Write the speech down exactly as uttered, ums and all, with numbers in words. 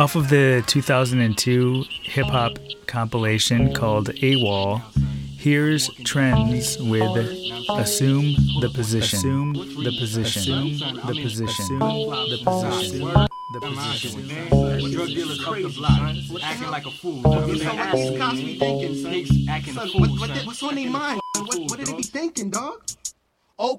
Off of the two thousand two hip hop compilation called AWOL, here's Trends with Assume the Position. Assume the Position. Assume the Position. The Position. The Position. Drug dealers up the block, acting like a fool. He's constantly thinking, son. Acting a Son, fool, what, what, son. what's on their mind? What, what did they be thinking, dog?